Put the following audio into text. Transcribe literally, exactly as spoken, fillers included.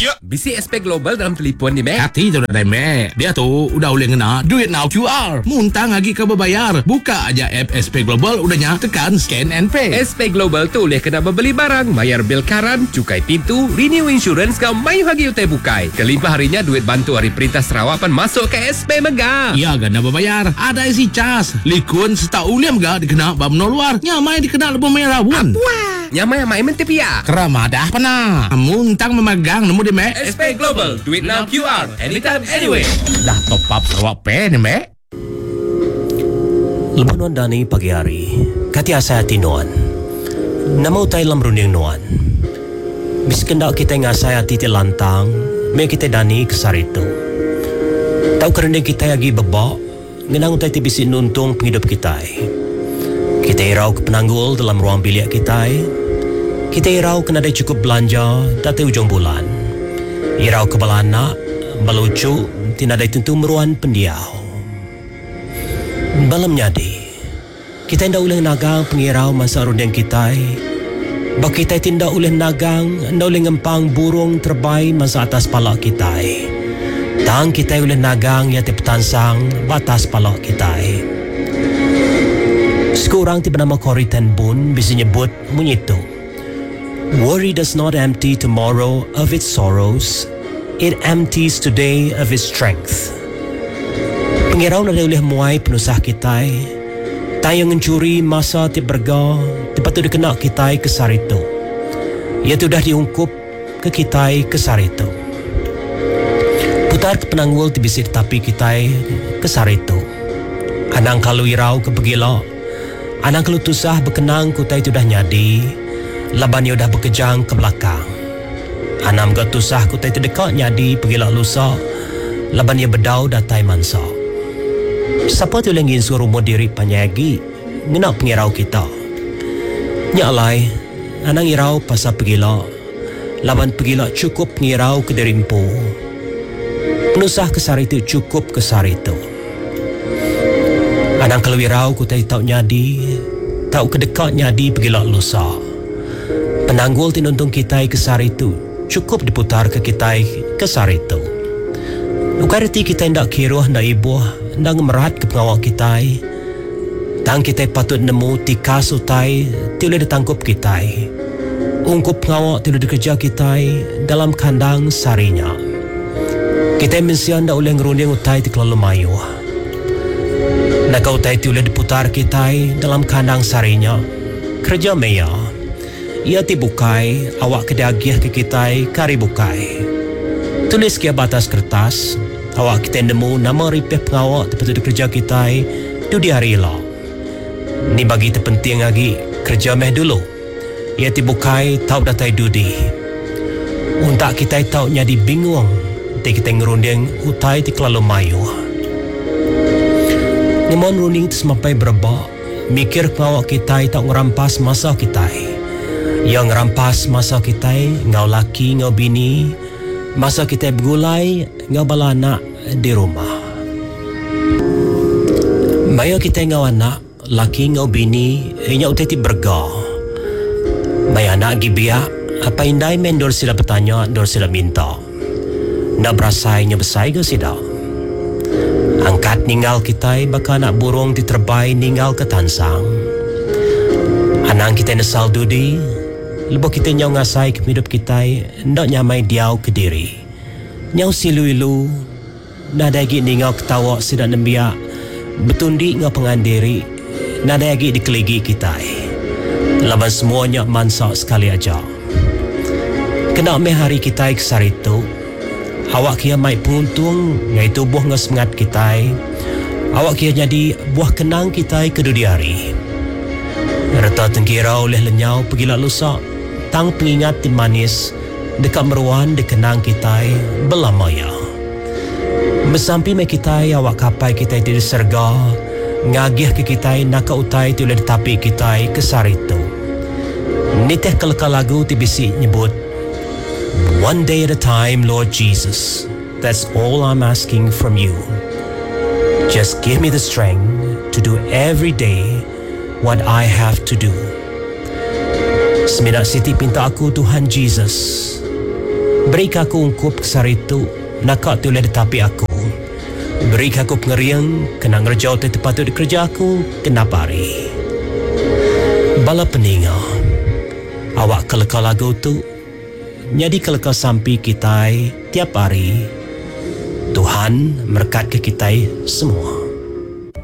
Bisi S P Global dalam telefon ni, Mek. Hati tu dah Mek. Dia tu udah boleh ngena duit now Q R. Muntang lagi kau berbayar. Buka aja app S P Global udahnya tekan scan and pay. S P Global tu boleh kena membeli barang, bayar bil karan, cukai pintu, renew insurance kau mayu hagi utai bukai. Kelimpah harinya duit bantu hari Perintah Sarawak pan masuk ke S P Mega. Ya gana berbayar. Ada isi cas. Likun serta uliam ga dikena bamno luar. Nyamai dikena lebih merah pun. Wah, nyamai yang main mentepia. Kerama dah pernah. Muntang memegang nemu di Mek. S P Global, do it now Q R, anytime, anyway. Dah top up Sarawak Pay ni Mek. Lebanon dani pagi hari. Kati asa hati nuan. Nama utai lam runing nuan. Bis kendak kita ngasai hati ti lantang. Me kita dani kesar itu. Tahu kerana kita lagi bebak. Ngenang utai ti bisi nuntung penghidup kita. Kita irau ke penanggul dalam ruang bilik kita. Kita irau kena ada cukup belanja dati ujung bulan. Irau ke balanak, balucu, tidak ada tentu meruan pendiau. Balam nyadi, kita tidak boleh nagang pengirau masa rundeng kita. Bak kita tidak boleh nagang, tidak boleh ngempang burung terbaik masa atas palak kita. Tang kita boleh nagang yang terpetansang batas palak kita. Sekurang tiba nama Corrigan Bun bisa nyebut menyitu. Worry does not empty tomorrow of its sorrows. It empties today of its strength. Pengirau na boleh muai penusah kita. Tayo mencuri masa ti berga, tepat tu dikena kita kesar itu. Ia tu dah diungkup ke kita kesar itu. Putar ke penanggul ti bisir tapi kita kesar itu. Anang kalau irau ke pegila, anang kalau tusah berkenang kutai tu dah nyadi, laban ia dah berkejang ke belakang. Anam gak tusah kutai tu dekat nyadi pegila lusa, laban ia bedau datai mansa. Siapa tu yang ingin suruh modiri panyagi ngena pengirau kita. Nyalai, anang irau pasal pegila, laban pegila cukup pengirau ke derimpu. Penusah kesar itu cukup kesar itu. Anang kalau irau kutai tau nyadi, tau kedekat nyadi pegila lusa. Penanggul tinuntung kita kesar itu cukup diputar ke kita kesar itu. Ukariti kita tidak kira nak ibu, nak merat ke pengawal kita. Tang kita patut nemu tika sutai, tiada ditangkup kita. Ungkup pengawal tiada dikerja kita dalam kandang sarinya. Kita mensian dah oleh ngerunding utai ti kelalu mayu. Nak utai tiada diputar kita dalam kandang sarinya. Kerja meya. Ia ti bukai, awak kedagih ke kita kari bukai. Tulis ke batas kertas, awak kita nemu nama ripeh pengawak tempat tu kerja kita tu di hari lah. Ni bagi terpenting lagi kerja meh dulu. Ia ti bukai tau datai dudi. Untak kita tau nyadi bingung, ti kita ngerunding utai ti kelalu mayu. Ngemon runding tu semampai berebak, mikir pengawak kita tau ngerampas masa kita. Yang ngerampas masa kita, ngau laki, ngau bini, masa kita bergulai, ngau bala anak di rumah. Maya kita ngau anak, laki ngau bini, inya utai ti berga. Maya anak gibiak, apa indai mendor sila bertanya, dor sila minta. Nak berasainya besai ke sida? Angkat ninggal kita, baka anak burung diterbai ninggal ke tansang. Anang kita nesal dudi, lebih kita nyau ngasai ke hidup kita, ndak nyamai diau ke diri. Nyau silu-ilu, nada lagi ningau ketawa sidak nembiak, betundi ngau pengandiri, nada lagi dikeligi kita. Laban semuanya mansak sekali aja. Kena me hari kita kesar itu, awak kia mai penguntung, ngai tubuh ngau semangat kita, awak kia jadi buah kenang kita ke dunia hari. Reta tengkira oleh lenyau pergilah lusa. Tang pengingat tim manis dekat meruan dikenang kita belamaya. Bersampi me kita awak kapai kita di serga, ngagih ke kita nak utai tu oleh tapi kita kesar itu. Niteh kelakar lagu ti bisi nyebut, one day at a time, Lord Jesus. That's all I'm asking from you. Just give me the strength to do every day what I have to do. Semina Siti pinta aku Tuhan Jesus, Beri aku ungkup kesar itu, nakak tu leh tapi aku. Beri aku pengeriang, kena ngerjau tu patut dikerja aku, kena pari. Bala peninga, awak kelekal lagu tu, jadi kelekal sampai kita tiap hari. Tuhan berkat ke kita semua.